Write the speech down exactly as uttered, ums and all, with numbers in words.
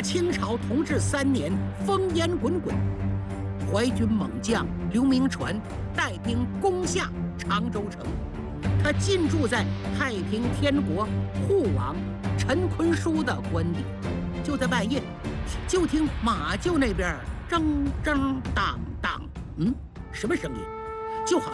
清朝同治三年，烽烟滚滚，淮军猛将刘铭传带兵攻下常州城。他进驻在太平天国护王陈坤书的官邸。就在半夜，就听马厩那边铮铮当当，嗯，什么声音？就好